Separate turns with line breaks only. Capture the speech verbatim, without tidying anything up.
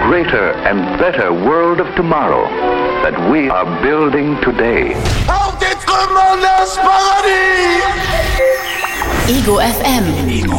greater and better world of tomorrow that we are building today.
Auf die Trümmer des Paradies!
Ego F M.